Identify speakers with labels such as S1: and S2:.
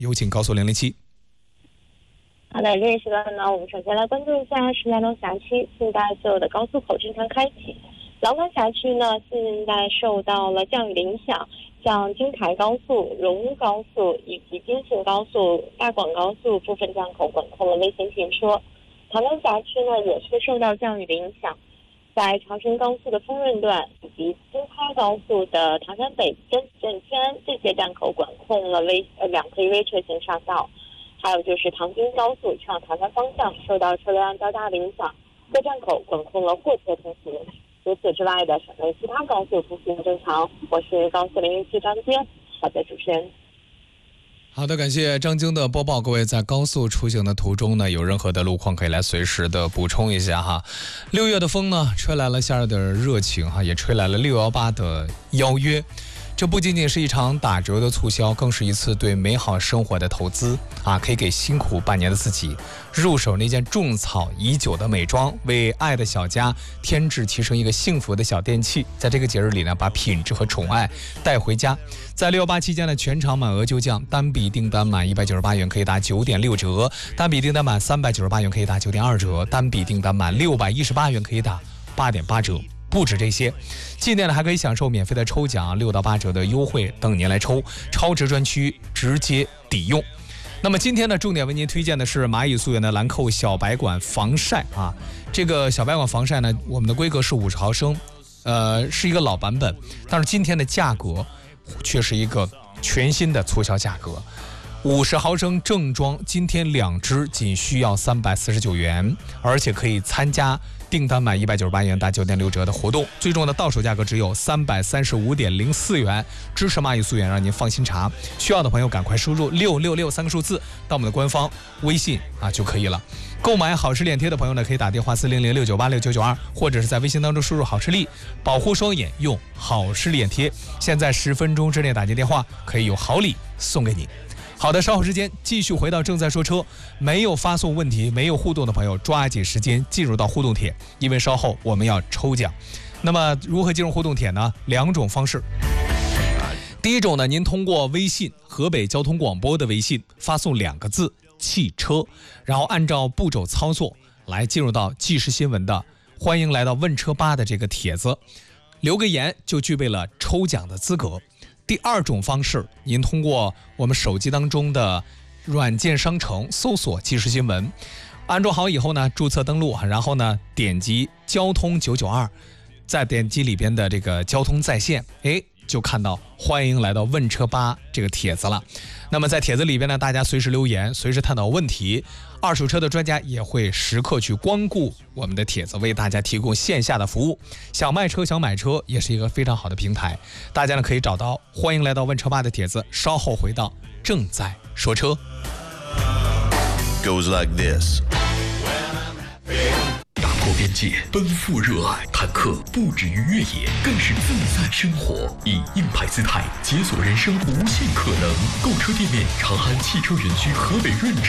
S1: 有请高速007。
S2: 好的，这一时段呢，我们首先来关注一下石家庄辖区现在所有的高速口正常开启。廊坊辖区呢，现在受到了降雨的影响，像京台高速、荣乌高速以及京信高速、大广高速部分站口管控了危险停车。唐山辖区呢，也是受到降雨的影响，在长深高速的丰润段以及京开高速的唐山北跟镇圈这些站口管控了两可以微车型上道。还有就是唐津高速去往唐山方向受到车流量较大的影响，各站口管控了货车通行。除此之外的省内其他高速通行正常。我是高速007张晶，好的，主持人。
S1: 好的，感谢张晶的播报。各位在高速出行的途中呢，有任何的路况可以来随时的补充一下哈。6月的风呢，吹来了夏日的热情哈，也吹来了618的邀约。这不仅仅是一场打折的促销，更是一次对美好生活的投资啊！可以给辛苦半年的自己入手那件种草已久的美妆，为爱的小家添置提升一个幸福的小电器。在这个节日里呢，把品质和宠爱带回家。在618期间呢，全场满额就降，单笔订单满198元可以打9.6折，单笔订单满398元可以打9.2折，单笔订单满618元可以打8.8折。不止这些，纪念了还可以享受免费的抽奖，6到8折的优惠等您来抽，超值专区直接抵用。那么今天呢，重点为您推荐的是蚂蚁溯源的兰蔻小白管防晒啊。这个小白管防晒呢，我们的规格是50毫升，是一个老版本，但是今天的价格却是一个全新的促销价格。50毫升正装，今天2支仅需要349元，而且可以参加订单满198元打9.6折的活动，最终的到手价格只有335.04元。支持蚂蚁溯源，让您放心查。需要的朋友赶快输入666三个数字到我们的官方微信就可以了。购买好视脸贴的朋友呢，可以打电话40069869992，或者是在微信当中输入好视力，保护双眼用好视脸贴。现在10分钟之内打进电话，可以有好礼送给你。好的，稍后时间继续回到正在说车。没有发送问题、没有互动的朋友，抓紧时间进入到互动帖，因为稍后我们要抽奖。那么如何进入互动帖呢？2种方式。第一种呢，您通过微信河北交通广播的微信发送2个字汽车，然后按照步骤操作来进入到即时新闻的欢迎来到问车吧的这个帖子，留个言就具备了抽奖的资格。第2种方式，您通过我们手机当中的软件商城搜索即时新闻，安装好以后呢，注册登录，然后呢点击交通992，再点击里边的这个交通在线，就看到欢迎来到问车吧这个帖子了。那么在帖子里边呢，大家随时留言，随时探讨问题，二手车的专家也会时刻去光顾我们的帖子，为大家提供线下的服务。想卖车想买车也是一个非常好的平台，大家呢可以找到欢迎来到问车吧的帖子。稍后回到正在说车。
S3: Goes like this。
S4: 破边界，奔赴热爱，坦克不止于越野，更是自在生活。以硬派姿态解锁人生无限可能。购车店面：长安汽车园区河北润